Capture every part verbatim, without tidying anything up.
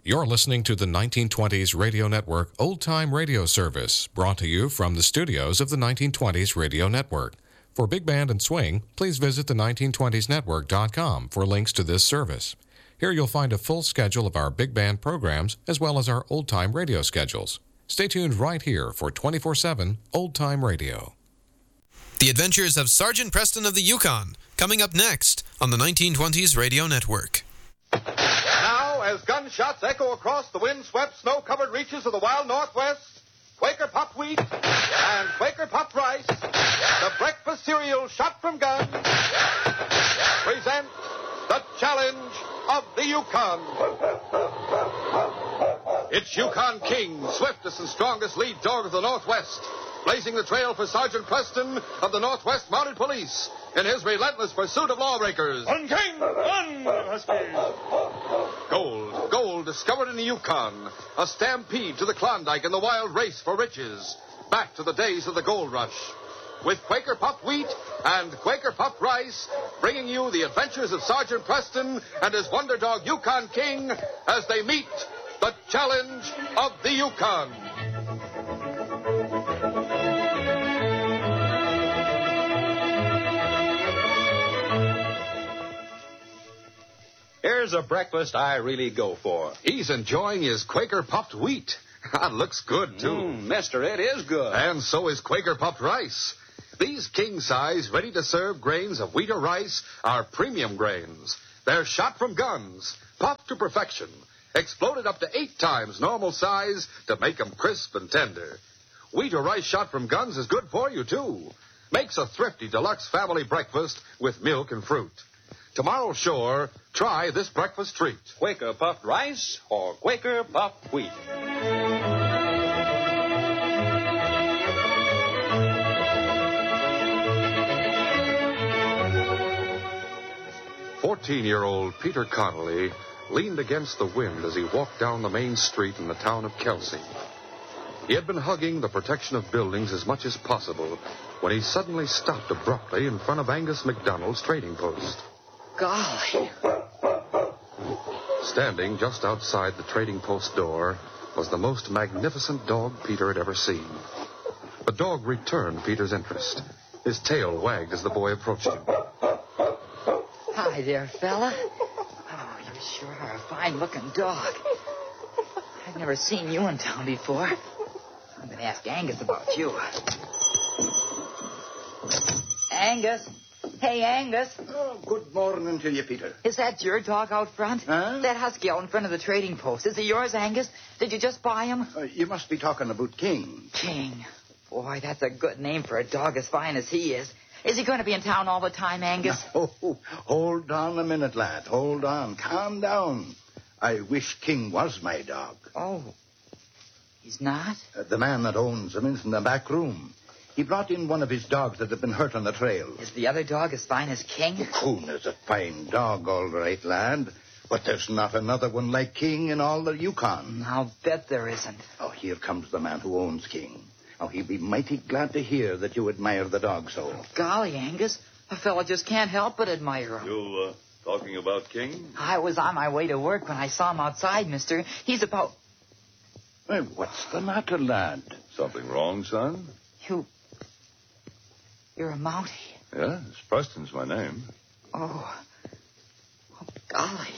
You're listening to the nineteen twenties Radio Network Old Time Radio Service, brought to you from the studios of the nineteen twenties Radio Network. For Big Band and Swing, please visit the nineteen twenties network dot com for links to this service. Here you'll find a full schedule of our big band programs as well as our old-time radio schedules. Stay tuned right here for twenty-four seven Old Time Radio. The Adventures of Sergeant Preston of the Yukon, coming up next on the nineteen twenties Radio Network. Now, as gunshots echo across the wind-swept, snow-covered reaches of the wild Northwest, Quaker Puffed Wheat and Quaker Puffed Rice, the breakfast cereal shot from guns, present the challenge of the Yukon. It's Yukon King, swiftest and strongest lead dog of the Northwest, blazing the trail for Sergeant Preston of the Northwest Mounted Police in his relentless pursuit of lawbreakers. On King! On, Huskies! Gold, gold discovered in the Yukon, a stampede to the Klondike in the wild race for riches, back to the days of the gold rush. With Quaker Puffed Wheat and Quaker Puffed Rice, bringing you the adventures of Sergeant Preston and his wonder dog Yukon King as they meet the challenge of the Yukon. Here's a breakfast I really go for. He's enjoying his Quaker Puffed Wheat. That looks good, too. Mm, mister, it is good. And so is Quaker Puffed Rice. These king-size, ready-to-serve grains of wheat or rice are premium grains. They're shot from guns, puffed to perfection, exploded up to eight times normal size to make them crisp and tender. Wheat or rice shot from guns is good for you, too. Makes a thrifty deluxe family breakfast with milk and fruit. Tomorrow, sure, try this breakfast treat. Quaker Puffed Rice or Quaker Puffed Wheat. Fourteen-year-old Peter Connolly leaned against the wind as he walked down the main street in the town of Kelsey. He had been hugging the protection of buildings as much as possible when he suddenly stopped abruptly in front of Angus McDonald's trading post. Golly. Standing just outside the trading post door was the most magnificent dog Peter had ever seen. The dog returned Peter's interest. His tail wagged as the boy approached him. Hi there, fella. Oh, you sure are a fine-looking dog. I've never seen you in town before. I'm going to ask Angus about you. Angus. Hey, Angus. Oh, good morning to you, Peter. Is that your dog out front? Huh? That husky out in front of the trading post. Is it yours, Angus? Did you just buy him? Uh, you must be talking about King. King. Boy, that's a good name for a dog as fine as he is. Is he going to be in town all the time, Angus? Oh, hold on a minute, lad. Hold on. Calm down. I wish King was my dog. Oh. He's not? Uh, the man that owns him is in the back room. He brought in one of his dogs that had been hurt on the trail. Is the other dog as fine as King? Coon is a fine dog, all right, lad. But there's not another one like King in all the Yukon. I'll bet there isn't. Oh, here comes the man who owns King. Oh, he'll be mighty glad to hear that you admire the dog so. Golly, Angus. A fella just can't help but admire him. You, uh, talking about King? I was on my way to work when I saw him outside, mister. He's about... Well, what's the matter, lad? Something wrong, son? You... You're a Mountie. Yes, Preston's my name. Oh. Oh, golly.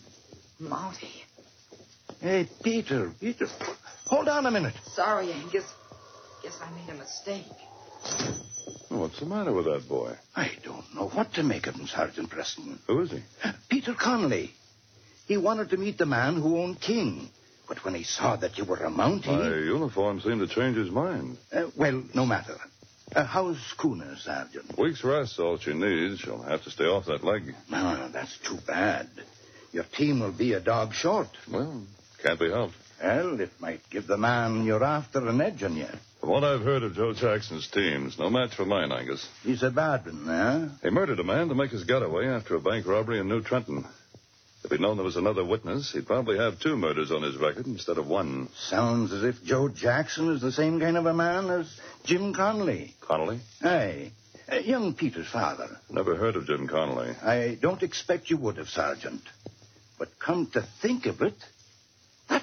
Mountie. Hey, Peter, Peter, hold on a minute. Sorry, Angus. Guess I made a mistake. What's the matter with that boy? I don't know what to make of him, Sergeant Preston. Who is he? Peter Connolly. He wanted to meet the man who owned King. But when he saw that you were a Mountie... My uniform seemed to change his mind. Uh, well, no matter. Uh, how's Cooner, Sergeant? Week's rest, all she needs. She'll have to stay off that leg. No, that's too bad. Your team will be a dog short. Well, can't be helped. Well, it might give the man you're after an edge on you. From what I've heard of Joe Jackson's team, it's no match for mine, Angus. He's a bad one, eh? He murdered a man to make his getaway after a bank robbery in New Trenton. If he'd known there was another witness, he'd probably have two murders on his record instead of one. Sounds as if Joe Jackson is the same kind of a man as Jim Connolly. Connolly? Aye. Uh, young Peter's father. Never heard of Jim Connolly. I don't expect you would have, Sergeant. But come to think of it,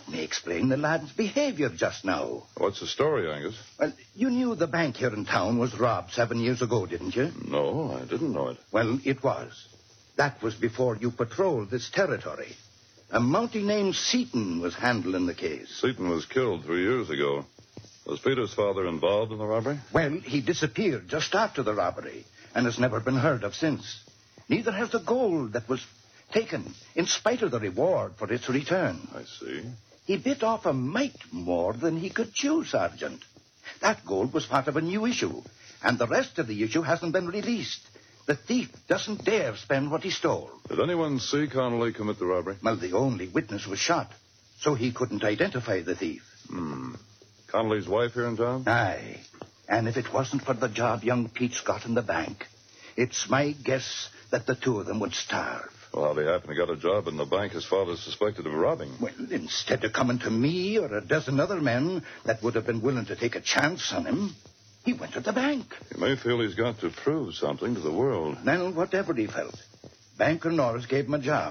That may explain the lad's behavior just now. What's the story, Angus? Well, you knew the bank here in town was robbed seven years ago, didn't you? No, I didn't know it. Well, it was. That was before you patrolled this territory. A Mountie named Seaton was handling the case. Seaton was killed three years ago. Was Peter's father involved in the robbery? Well, he disappeared just after the robbery and has never been heard of since. Neither has the gold that was taken, in spite of the reward for its return. I see. He bit off a mite more than he could chew, Sergeant. That gold was part of a new issue, and the rest of the issue hasn't been released. The thief doesn't dare spend what he stole. Did anyone see Connolly commit the robbery? Well, the only witness was shot, so he couldn't identify the thief. Hmm. Connolly's wife here in town? Aye. And if it wasn't for the job young Pete's got in the bank, it's my guess that the two of them would starve. Well, how'd he happen to get a job in the bank his father suspected of robbing? Well, instead of coming to me or a dozen other men that would have been willing to take a chance on him, he went to the bank. He may feel he's got to prove something to the world. Well, whatever he felt, Banker Norris gave him a job.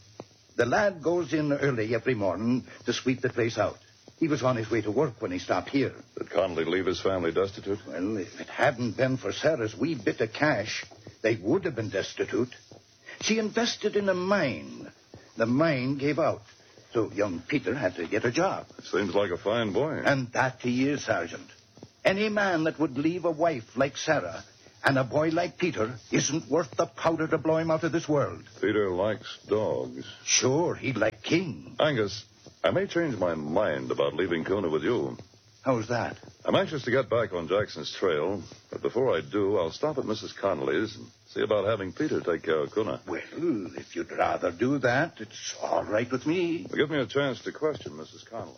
The lad goes in early every morning to sweep the place out. He was on his way to work when he stopped here. Did Connolly leave his family destitute? Well, if it hadn't been for Sarah's wee bit of cash, they would have been destitute. She invested in a mine. The mine gave out, so young Peter had to get a job. Seems like a fine boy. And that he is, Sergeant. Any man that would leave a wife like Sarah and a boy like Peter isn't worth the powder to blow him out of this world. Peter likes dogs. Sure, he'd like King. Angus, I may change my mind about leaving Kuna with you. How's that? I'm anxious to get back on Jackson's trail, but before I do, I'll stop at Missus Connolly's and see about having Peter take care of Kuna. Well, if you'd rather do that, it's all right with me. Well, give me a chance to question Missus Connolly.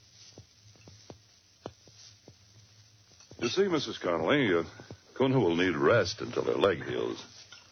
You see, Missus Connolly, uh, Kuna will need rest until her leg heals.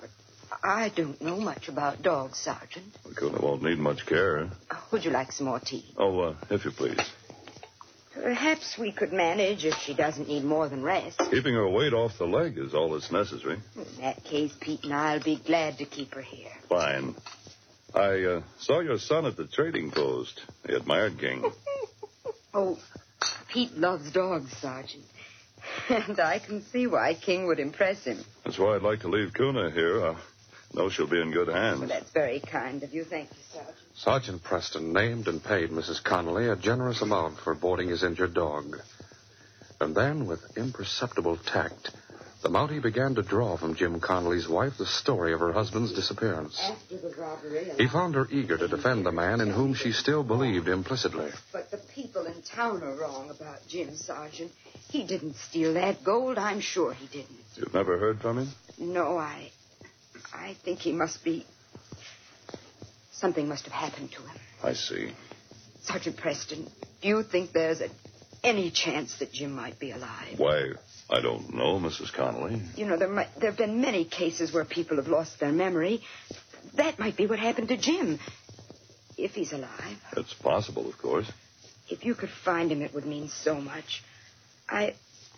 I don't know much about dogs, Sergeant. Well, Kuna won't need much care. Would you like some more tea? Oh, uh, if you please. Perhaps we could manage if she doesn't need more than rest. Keeping her weight off the leg is all that's necessary. In that case, Pete and I'll be glad to keep her here. Fine. I uh, saw your son at the trading post. He admired King. Oh, Pete loves dogs, Sergeant. And I can see why King would impress him. That's why I'd like to leave Kuna here. I know she'll be in good hands. Well, that's very kind of you. Thank you, Sergeant. Sergeant Preston named and paid Missus Connolly a generous amount for boarding his injured dog. And then, with imperceptible tact, the Mountie began to draw from Jim Connolly's wife the story of her husband's disappearance. After the robbery... He found her eager to defend the man in whom she still believed implicitly. But the people in town are wrong about Jim, Sergeant. He didn't steal that gold. I'm sure he didn't. You've never heard from him? No, I... I think he must be... Something must have happened to him. I see. Sergeant Preston, do you think there's a, any chance that Jim might be alive? Why, I don't know, Missus Connolly. You know, there might, there have been many cases where people have lost their memory. That might be what happened to Jim. If he's alive. It's possible, of course. If you could find him, it would mean so much. I...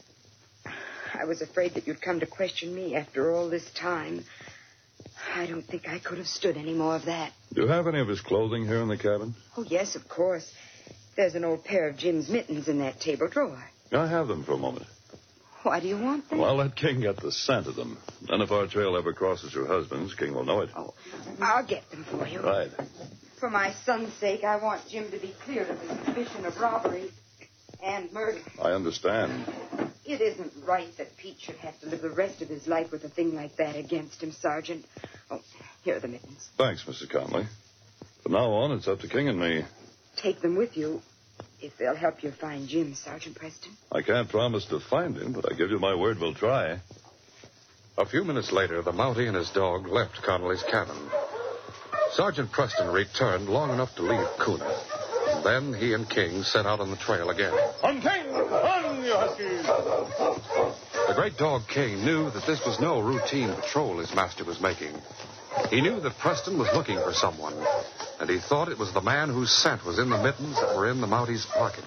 I was afraid that you'd come to question me after all this time. I don't think I could have stood any more of that. Do you have any of his clothing here in the cabin? Oh, yes, of course. There's an old pair of Jim's mittens in that table drawer. I have them for a moment. Why do you want them? Well, I'll let King get the scent of them. Then if our trail ever crosses your husband's, King will know it. Oh, I'll get them for you. Right. For my son's sake, I want Jim to be cleared of the suspicion of robbery and murder. I understand. It isn't right that Pete should have to live the rest of his life with a thing like that against him, Sergeant. Oh, here are the mittens. Thanks, Missus Connolly. From now on, it's up to King and me. Take them with you if they'll help you find Jim, Sergeant Preston. I can't promise to find him, but I give you my word we'll try. A few minutes later, the Mountie and his dog left Connolly's cabin. Sergeant Preston returned long enough to leave Kuna. Then he and King set out on the trail again. On King! On, you huskies! The great dog King knew that this was no routine patrol his master was making. He knew that Preston was looking for someone, and he thought it was the man whose scent was in the mittens that were in the Mountie's pocket.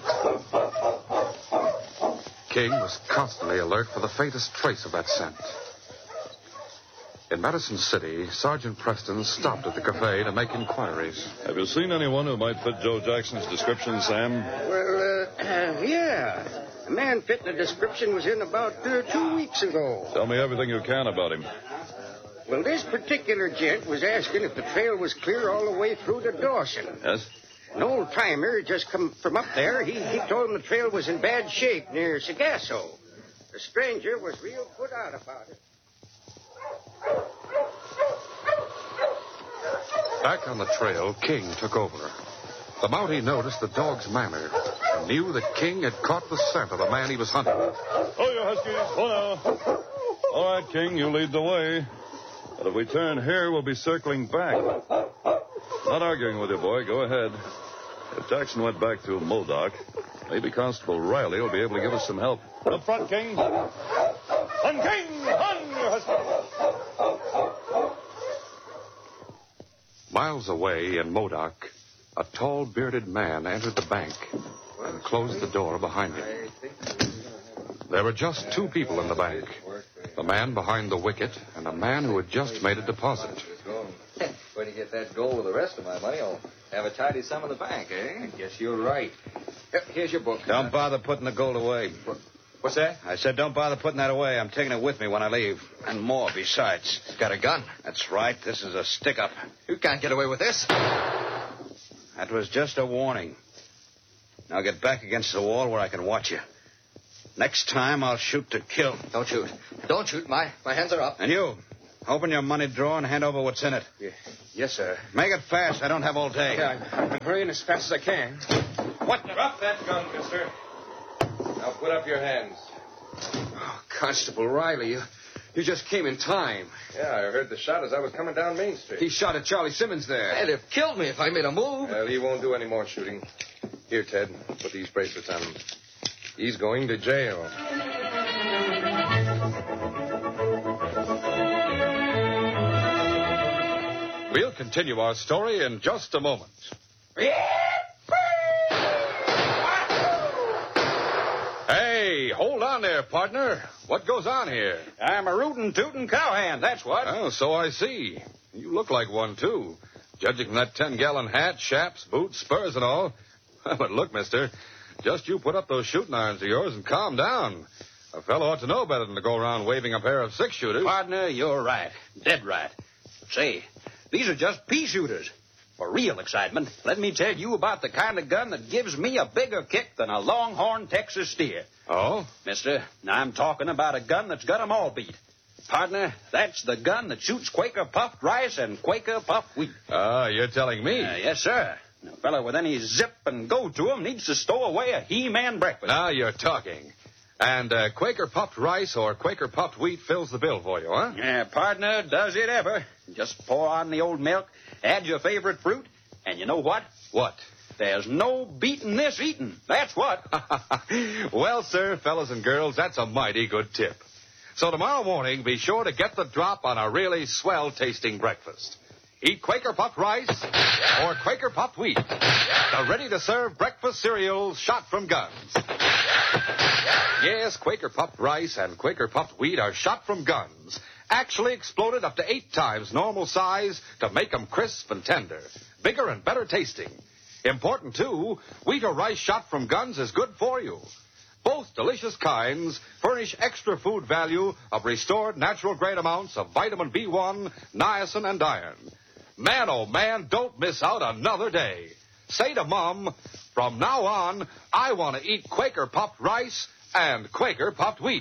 King was constantly alert for the faintest trace of that scent. In Madison City, Sergeant Preston stopped at the cafe to make inquiries. Have you seen anyone who might fit Joe Jackson's description, Sam? Well, uh, uh, yeah. The man fitting the description was in about uh, two weeks ago. Tell me everything you can about him. Well, this particular gent was asking if the trail was clear all the way through to Dawson. Yes? An old-timer just come from up there. He, he told him the trail was in bad shape near Sagasso. The stranger was real put out about it. Back on the trail, King took over. The Mountie noticed the dog's manner and knew that King had caught the scent of the man he was hunting. Oh, you Huskies. Oh, now. All right, King, you lead the way. But if we turn here, we'll be circling back. Not arguing with you, boy. Go ahead. If Jackson went back to Modoc, maybe Constable Riley will be able to give us some help. Up front, King. On, King! On, you Huskies! Miles away in Modoc, a tall, bearded man entered the bank and closed the door behind him. There were just two people in the bank. The man behind the wicket and a man who had just made a deposit. When you get that gold with the rest of my money, I'll have a tidy sum in the bank, eh? I guess you're right. Here, here's your book. Don't bother putting the gold away. What's that? I said don't bother putting that away. I'm taking it with me when I leave. And more besides. He's got a gun. That's right. This is a stick-up. You can't get away with this. That was just a warning. Now get back against the wall where I can watch you. Next time, I'll shoot to kill. Don't shoot. Don't shoot. My my hands are up. And you, open your money drawer and hand over what's in it. Yeah. Yes, sir. Make it fast. I don't have all day. Yeah, I'm, I'm hurrying as fast as I can. What? Drop that gun, mister. Now put up your hands. Oh, Constable Riley, you, you just came in time. Yeah, I heard the shot as I was coming down Main Street. He shot at Charlie Simmons there. They'd have killed me if I made a move. Well, he won't do any more shooting. Here, Ted, put these bracelets on him. He's going to jail. We'll continue our story in just a moment. Hey, hold on there, partner. What goes on here? I'm a rootin' tootin' cowhand, that's what. Oh, so I see. You look like one, too. Judging from that ten-gallon hat, chaps, boots, spurs, and all. But look, mister, just you put up those shooting irons of yours and calm down. A fellow ought to know better than to go around waving a pair of six-shooters. Partner, you're right. Dead right. Say, these are just pea shooters. For real excitement, let me tell you about the kind of gun that gives me a bigger kick than a longhorn Texas steer. Oh? Mister, I'm talking about a gun that's got 'em all beat. Partner, that's the gun that shoots Quaker puffed rice and Quaker puffed wheat. Ah, you're telling me. Uh, yes, sir. A fellow with any zip and go to him needs to stow away a He-Man breakfast. Now you're talking. And uh, Quaker puffed rice or Quaker puffed wheat fills the bill for you, huh? Yeah, partner, does it ever. Just pour on the old milk, add your favorite fruit, and you know what? What? There's no beating this eating. That's what. Well, sir, fellas and girls, that's a mighty good tip. So tomorrow morning, be sure to get the drop on a really swell-tasting breakfast. Eat Quaker puffed rice or Quaker puffed wheat. The ready-to-serve breakfast cereals shot from guns. Yes, Quaker puffed rice and Quaker puffed wheat are shot from guns. Actually exploded up to eight times normal size to make them crisp and tender. Bigger and better tasting. Important, too, wheat or rice shot from guns is good for you. Both delicious kinds furnish extra food value of restored natural-grade amounts of vitamin B one, niacin, and iron. Man, oh man, don't miss out another day. Say to Mom, from now on, I want to eat Quaker puffed rice and Quaker puffed wheat.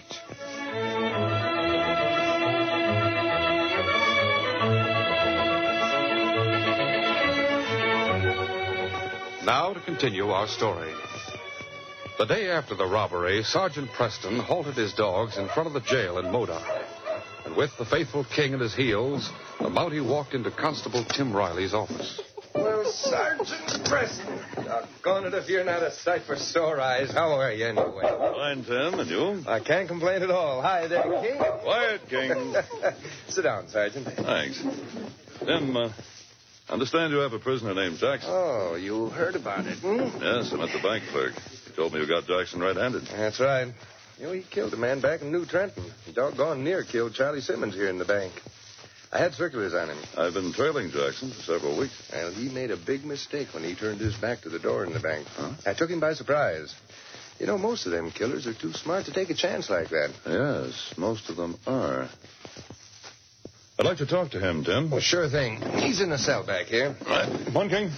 Now to continue our story. The day after the robbery, Sergeant Preston halted his dogs in front of the jail in Modoc. And with the faithful King at his heels, the Mountie walked into Constable Tim Riley's office. Well, Sergeant Preston, doggone it if you're not a sight for sore eyes. How are you, anyway? Fine, Tim, and you? I can't complain at all. Hi there, King. Quiet, King. Sit down, Sergeant. Thanks. Tim, uh, understand you have a prisoner named Jackson. Oh, you heard about it, hmm? Yes, I met the bank clerk. He told me you got Jackson red-handed. That's right. You know, he killed a man back in New Trenton. He doggone near killed Charlie Simmons here in the bank. I had circulars on him. I've been trailing Jackson for several weeks. Well, he made a big mistake when he turned his back to the door in the bank. Huh? I took him by surprise. You know, most of them killers are too smart to take a chance like that. Yes, most of them are. I'd like to talk to him, Tim. Well, sure thing. He's in the cell back here. Right. Come on, King.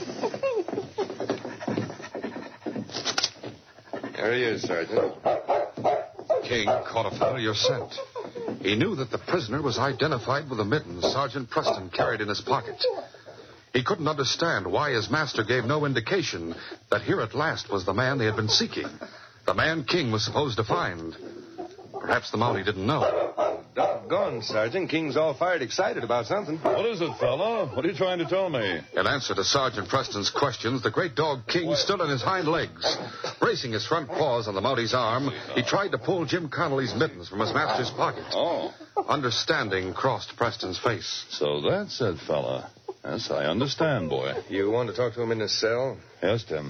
There he is, Sergeant. King caught a familiar scent. He knew that the prisoner was identified with the mittens Sergeant Preston carried in his pocket. He couldn't understand why his master gave no indication that here at last was the man they had been seeking, the man King was supposed to find. Perhaps the Mountie didn't know. Doggone, Sergeant. King's all fired excited about something. What is it, fella? What are you trying to tell me? In answer to Sergeant Preston's questions, the great dog King stood on his hind legs. Bracing his front paws on the Mountie's arm, he tried to pull Jim Connolly's mittens from his master's pocket. Oh. Understanding crossed Preston's face. So that's it, fella. Yes, I understand, boy. You want to talk to him in his cell? Yes, Tim.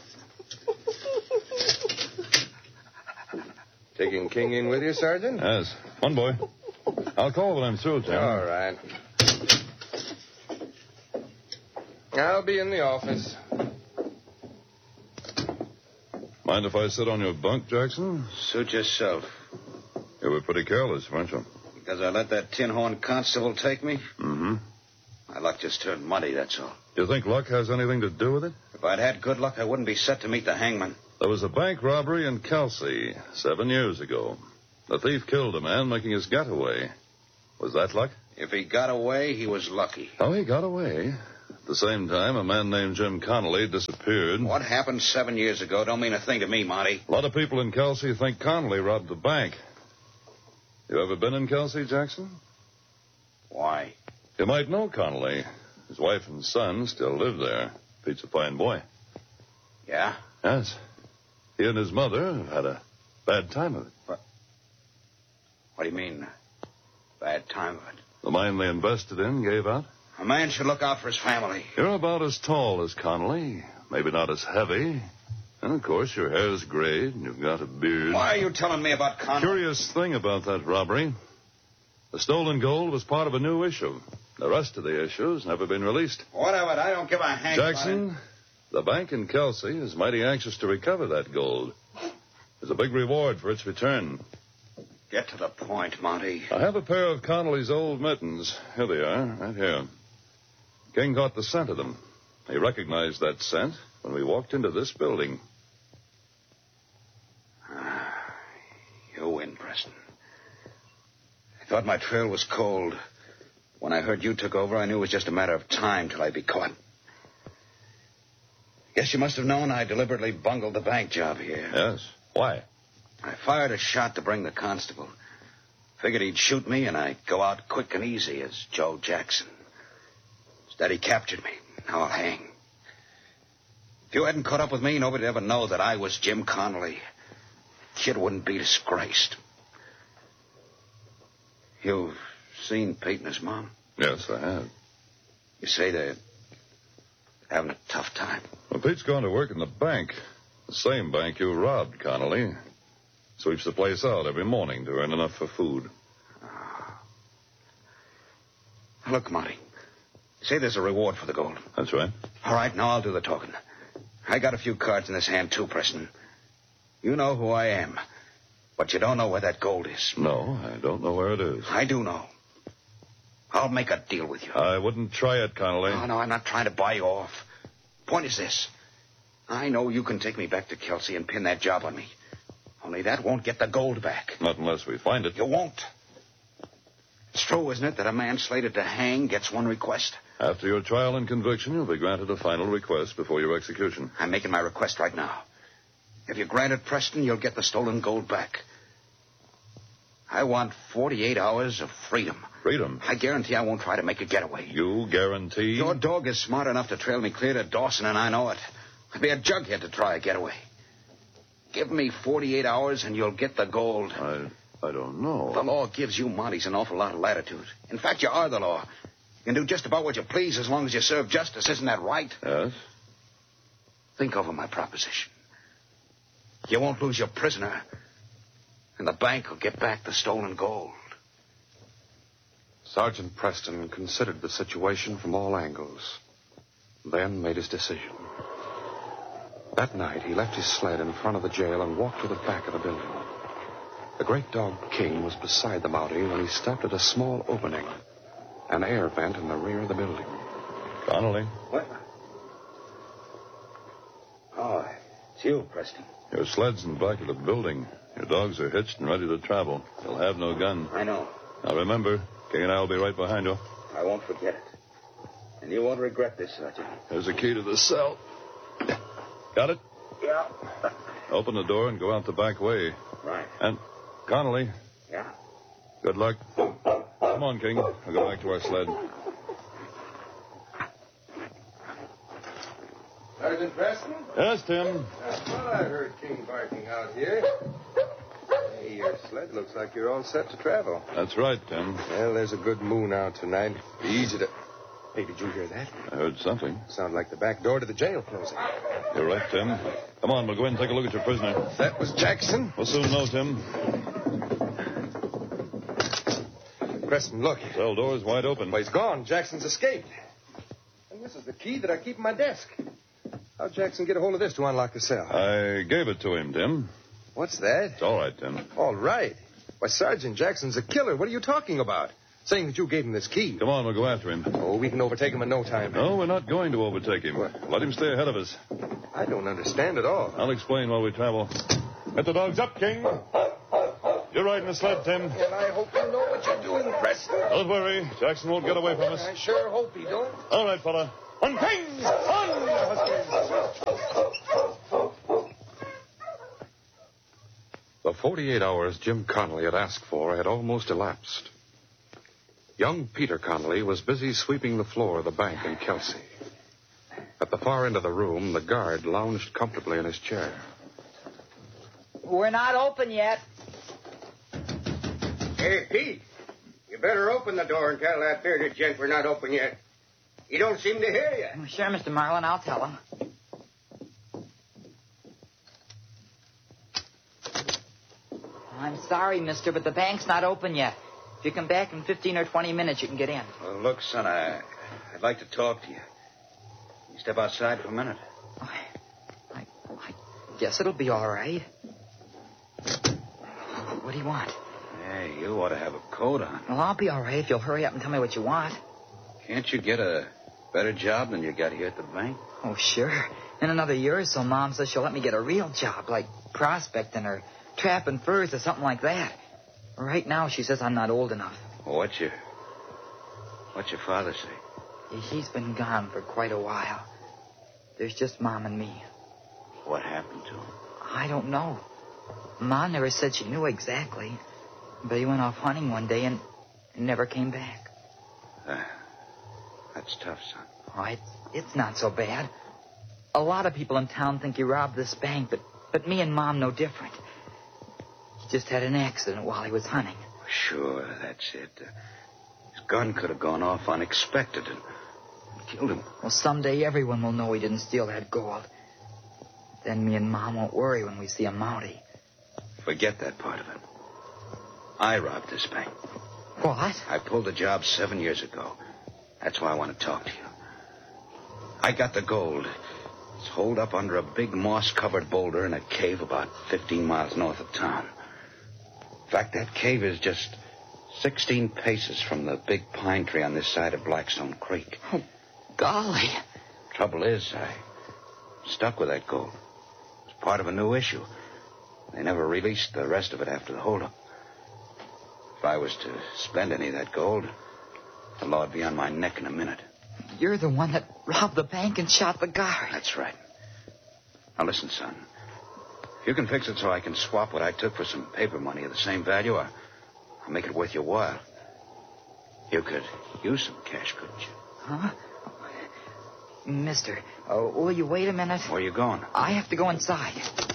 Taking King in with you, Sergeant? Yes. One boy. I'll call when I'm through, Tim. All right. I'll be in the office. Mind if I sit on your bunk, Jackson? Suit yourself. You were pretty careless, weren't you? Because I let that tin horn constable take me? Mm-hmm. My luck just turned muddy, that's all. Do you think luck has anything to do with it? If I'd had good luck, I wouldn't be set to meet the hangman. There was a bank robbery in Kelsey seven years ago. The thief killed a man making his getaway. Was that luck? If he got away, he was lucky. Oh, he got away. At the same time, a man named Jim Connolly disappeared. What happened seven years ago don't mean a thing to me, Monty. A lot of people in Kelsey think Connolly robbed the bank. You ever been in Kelsey, Jackson? Why? You might know Connolly. His wife and son still live there. Pete's a fine boy. Yeah? Yes. He and his mother have had a bad time of it. What? What do you mean, bad time of it? The mine they invested in gave out. A man should look out for his family. You're about as tall as Connolly. Maybe not as heavy. And, of course, your hair's gray and you've got a beard. Why are you telling me about Connolly? Curious thing about that robbery. The stolen gold was part of a new issue. The rest of the issue's never been released. Whatever. I don't give a hang. Jackson, the bank in Kelsey is mighty anxious to recover that gold. There's a big reward for its return. Get to the point, Monty. I have a pair of Connolly's old mittens. Here they are, right here. King caught the scent of them. He recognized that scent when we walked into this building. Ah, you win, Preston. I thought my trail was cold. When I heard you took over, I knew it was just a matter of time till I'd be caught. Guess you must have known I deliberately bungled the bank job here. Yes. Why? I fired a shot to bring the constable. Figured he'd shoot me and I'd go out quick and easy as Joe Jackson. Instead, he captured me. Now I'll hang. If you hadn't caught up with me, nobody'd ever know that I was Jim Connolly. Kid wouldn't be disgraced. You've seen Pete and his mom? Yes, I have. You say they're having a tough time. Well, Pete's going to work in the bank. The same bank you robbed, Connolly. Sweeps the place out every morning to earn enough for food. Oh. Look, Monty. Say there's a reward for the gold. That's right. All right, now I'll do the talking. I got a few cards in this hand, too, Preston. You know who I am. But you don't know where that gold is. No, I don't know where it is. I do know. I'll make a deal with you. I wouldn't try it, Connolly. No, no, I'm not trying to buy you off. Point is this. I know you can take me back to Kelsey and pin that job on me. Only that won't get the gold back. Not unless we find it. You won't. It's true, isn't it, that a man slated to hang gets one request? After your trial and conviction, you'll be granted a final request before your execution. I'm making my request right now. If you grant it, Preston, you'll get the stolen gold back. I want forty-eight hours of freedom. Freedom? I guarantee I won't try to make a getaway. You guarantee? Your dog is smart enough to trail me clear to Dawson, and I know it. I'd be a jughead to try a getaway. Give me forty-eight hours, and you'll get the gold. I, I don't know. The law gives you Monties an awful lot of latitude. In fact, you are the law. You can do just about what you please as long as you serve justice. Isn't that right? Yes. Think over my proposition. You won't lose your prisoner, and the bank will get back the stolen gold. Sergeant Preston considered the situation from all angles, then made his decision. That night, he left his sled in front of the jail and walked to the back of the building. The great dog King was beside the Mountie when he stopped at a small opening, an air vent in the rear of the building. Connolly. What? Oh, it's you, Preston. Your sled's in the back of the building. Your dogs are hitched and ready to travel. They'll have no gun. I know. Now remember, King and I will be right behind you. I won't forget it. And you won't regret this, Sergeant. There's the key to the cell. Got it? Yeah. Open the door and go out the back way. Right. And, Connolly. Yeah? Good luck. Come on, King. We'll go back to our sled. Sergeant Preston? Yes, Tim. I thought I heard King barking out here. Hey, your sled looks like you're all set to travel. That's right, Tim. Well, there's a good moon out tonight. Be easy to... Hey, did you hear that? I heard something. Sounded like the back door to the jail closing. You're right, Tim. Come on, we'll go in and take a look at your prisoner. That was Jackson? We'll soon know, Tim. Preston, look. Cell door's wide open. Well, he's gone. Jackson's escaped. And this is the key that I keep in my desk. How'd Jackson get a hold of this to unlock the cell? I gave it to him, Tim. What's that? It's all right, Tim. All right. Why, Sergeant Jackson's a killer. What are you talking about? Saying that you gave him this key. Come on, we'll go after him. Oh, we can overtake him in no time. No, we're not going to overtake him. What? Let him stay ahead of us. I don't understand at all. I'll explain while we travel. Get the dogs up, King. You're riding the sled, Tim. And I hope you know what you're doing, Preston. Don't worry. Jackson won't get away from us. I sure hope he don't. All right, fella. On, King! On! The forty-eight hours Jim Connolly had asked for had almost elapsed. Young Peter Connolly was busy sweeping the floor of the bank in Kelsey. At the far end of the room, the guard lounged comfortably in his chair. We're not open yet. Hey, Pete, you better open the door and tell that bearded gent we're not open yet. He don't seem to hear you. Oh, sure, Mister Marlin, I'll tell him. I'm sorry, mister, but the bank's not open yet. If you come back in fifteen or twenty minutes, you can get in. Well, look, son, I, I'd like to talk to you. Can you step outside for a minute? I, I, I guess it'll be all right. What do you want? Hey, you ought to have a coat on. Well, I'll be all right if you'll hurry up and tell me what you want. Can't you get a better job than you got here at the bank? Oh, sure. In another year or so, Mom says she'll let me get a real job, like prospecting or trapping furs or something like that. Right now, she says I'm not old enough. Well, what's your... What's your father say? He's been gone for quite a while. There's just Mom and me. What happened to him? I don't know. Mom never said she knew exactly. But he went off hunting one day and never came back. Uh, that's tough, son. Oh, it's, it's not so bad. A lot of people in town think he robbed this bank, but, but me and Mom know different. He just had an accident while he was hunting. Sure, that's it. Uh, his gun could have gone off unexpected and killed him. Well, someday everyone will know he didn't steal that gold. Then me and Mom won't worry when we see a Mountie. Forget that part of it. I robbed this bank. What? I pulled the job seven years ago. That's why I want to talk to you. I got the gold. It's holed up under a big moss-covered boulder in a cave about fifteen miles north of town. In fact, that cave is just sixteen paces from the big pine tree on this side of Blackstone Creek. Oh, golly. Trouble is, I stuck with that gold. It was part of a new issue. They never released the rest of it after the holdup. If I was to spend any of that gold, the law would be on my neck in a minute. You're the one that robbed the bank and shot the guard. That's right. Now, listen, son. If you can fix it so I can swap what I took for some paper money of the same value, I'll, I'll make it worth your while. You could use some cash, couldn't you? Huh? Mister, uh, will you wait a minute? Where are you going? I have to go inside.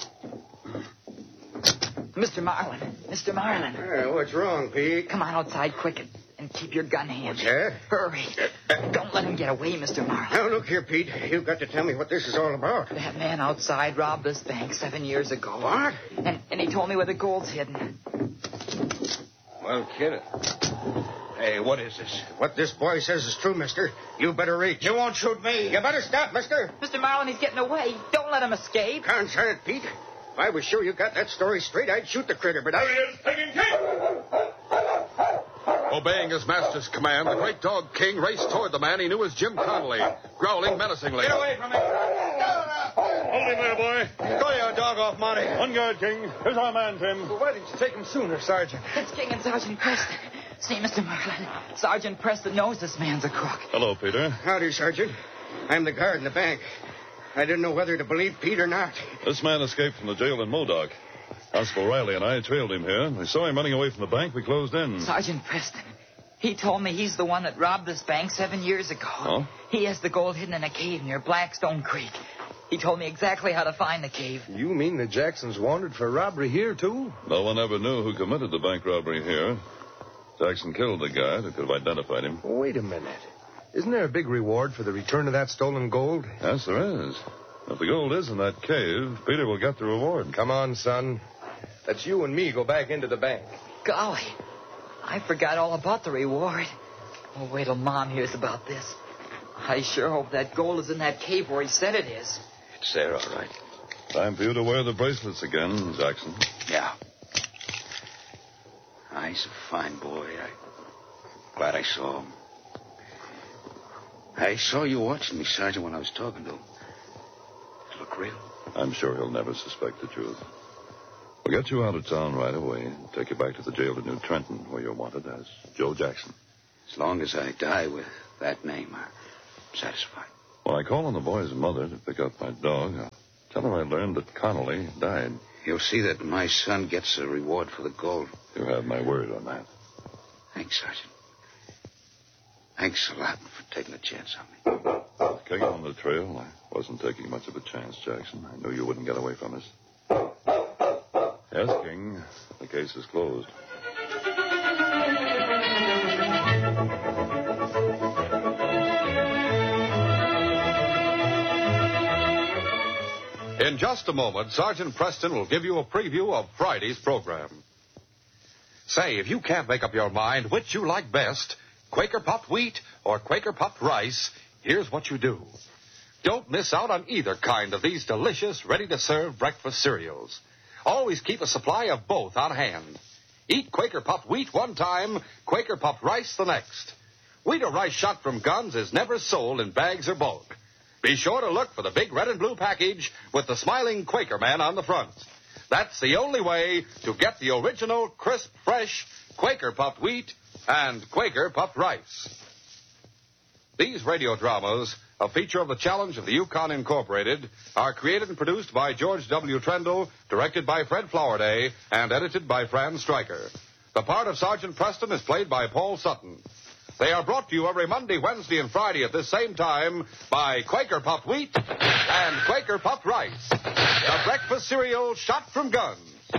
Mister Marlin. Mister Marlin. Uh, what's wrong, Pete? Come on outside quick and, and keep your gun handy. What's that? Hurry. Don't let him get away, Mister Marlin. Now, look here, Pete. You've got to tell me what this is all about. That man outside robbed this bank seven years ago. What? And, and he told me where the gold's hidden. Well, kid, Hey, what is this? What this boy says is true, mister. You better reach. You won't shoot me. You better stop, mister. Mister Marlin, he's getting away. Don't let him escape. Concern it, Pete. If I was sure you got that story straight, I'd shoot the critter, but I... There he is, taking King! Obeying his master's command, the great dog King raced toward the man he knew as Jim Connolly, growling menacingly. Get away from me. Hold him there, boy. Throw your dog off, Monty. On guard, King. Here's our man, Tim. Well, why didn't you take him sooner, Sergeant? It's King and Sergeant Preston. See, Mister Marlin, Sergeant Preston knows this man's a crook. Hello, Peter. Howdy, Sergeant. I'm the guard in the bank. I didn't know whether to believe Pete or not. This man escaped from the jail in Modoc. Constable Riley and I trailed him here. We saw him running away from the bank. We closed in. Sergeant Preston. He told me he's the one that robbed this bank seven years ago. Oh? He has the gold hidden in a cave near Blackstone Creek. He told me exactly how to find the cave. You mean the Jacksons wanted for robbery here, too? No one ever knew who committed the bank robbery here. Jackson killed the guy that could have identified him. Wait a minute. Isn't there a big reward for the return of that stolen gold? Yes, there is. If the gold is in that cave, Peter will get the reward. Come on, son. Let's you and me go back into the bank. Golly, I forgot all about the reward. Oh, wait till Mom hears about this. I sure hope that gold is in that cave where he said it is. It's there, all right. Time for you to wear the bracelets again, Jackson. Yeah. Ah, he's a fine boy. I'm glad I saw him. I saw you watching me, Sergeant, when I was talking to him. It looked real. I'm sure he'll never suspect the truth. We'll get you out of town right away and take you back to the jail at New Trenton, where you're wanted as Joe Jackson. As long as I die with that name, I'm satisfied. When I call on the boy's mother to pick up my dog, I'll tell her I learned that Connolly died. You'll see that my son gets a reward for the gold. You have my word on that. Thanks, Sergeant. Thanks a lot for taking a chance on me. With King on the trail, I wasn't taking much of a chance, Jackson. I knew you wouldn't get away from us. Yes, King. The case is closed. In just a moment, Sergeant Preston will give you a preview of Friday's program. Say, if you can't make up your mind which you like best, Quaker puffed wheat or Quaker puffed rice, here's what you do. Don't miss out on either kind of these delicious, ready-to-serve breakfast cereals. Always keep a supply of both on hand. Eat Quaker puffed wheat one time, Quaker puffed rice the next. Wheat or rice shot from guns is never sold in bags or bulk. Be sure to look for the big red and blue package with the smiling Quaker man on the front. That's the only way to get the original, crisp, fresh Quaker puffed wheat and Quaker puffed rice. These radio dramas, a feature of the Challenge of the Yukon Incorporated, are created and produced by George W. Trendle, directed by Fred Flowerday, and edited by Fran Stryker. The part of Sergeant Preston is played by Paul Sutton. They are brought to you every Monday, Wednesday, and Friday at this same time by Quaker puffed wheat and Quaker puffed rice, the breakfast cereal shot from guns.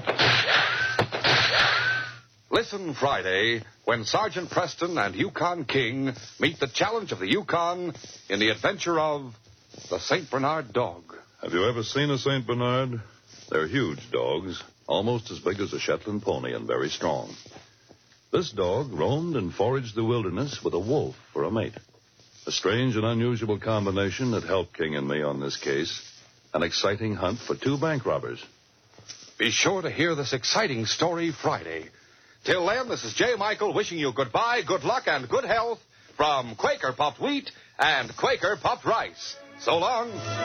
Listen Friday when Sergeant Preston and Yukon King meet the Challenge of the Yukon in the adventure of the Saint Bernard dog. Have you ever seen a Saint Bernard? They're huge dogs, almost as big as a Shetland pony and very strong. This dog roamed and foraged the wilderness with a wolf for a mate. A strange and unusual combination that helped King and me on this case. An exciting hunt for two bank robbers. Be sure to hear this exciting story Friday. Till then, this is J. Michael wishing you goodbye, good luck, and good health from Quaker puffed wheat and Quaker puffed rice. So long.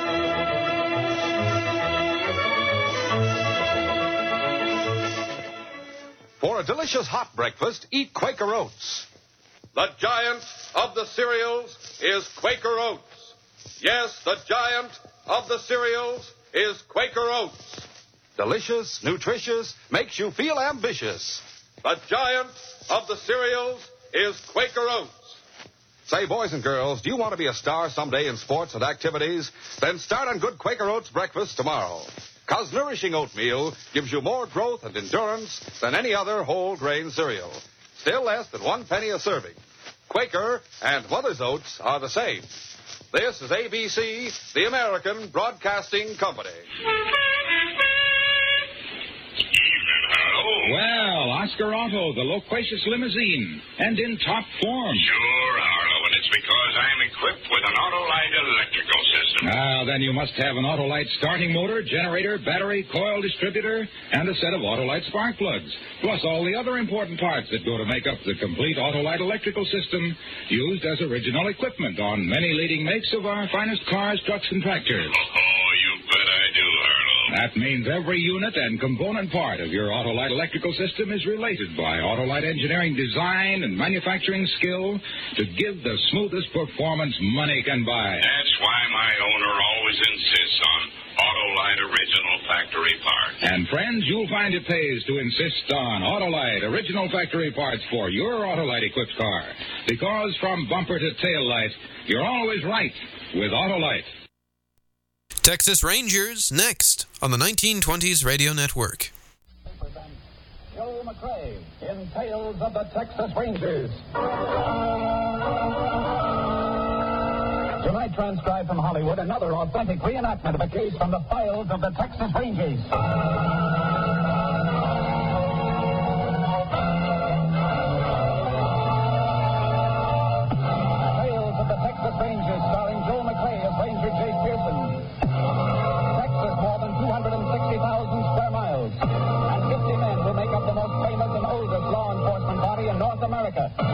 For a delicious hot breakfast, eat Quaker Oats. The giant of the cereals is Quaker Oats. Yes, the giant of the cereals is Quaker Oats. Delicious, nutritious, makes you feel ambitious. The giant of the cereals is Quaker Oats. Say, boys and girls, do you want to be a star someday in sports and activities? Then start on good Quaker Oats breakfast tomorrow. Because nourishing oatmeal gives you more growth and endurance than any other whole grain cereal. Still less than one penny a serving. Quaker and Mother's Oats are the same. This is A B C, the American Broadcasting Company. Hello. Well, Oscar Auto, the loquacious limousine, and in top form. Sure, Harlow, and it's because I'm equipped with an Autolite electrical system. Ah, then you must have an Autolite starting motor, generator, battery, coil distributor, and a set of Autolite spark plugs, plus all the other important parts that go to make up the complete Autolite electrical system used as original equipment on many leading makes of our finest cars, trucks, and tractors. Oh, you bet I do, Harlow. That means every unit and component part of your Autolite electrical system is related by Autolite engineering design and manufacturing skill to give the smoothest performance money can buy. That's why my owner always insists on Autolite original factory parts. And friends, you'll find it pays to insist on Autolite original factory parts for your Autolite equipped car. Because from bumper to tail light, you're always right with Autolite. Texas Rangers next on the nineteen twenties Radio Network. Joe McCrea in Tales of the Texas Rangers. Tonight, transcribed from Hollywood, another authentic reenactment of a case from the files of the Texas Rangers. Tales of the Texas Rangers, starring Joe McCrea as Ranger Jake Pearson. Texas, more than two hundred sixty thousand square miles, and fifty men will make up the most famous and oldest law enforcement body in North America.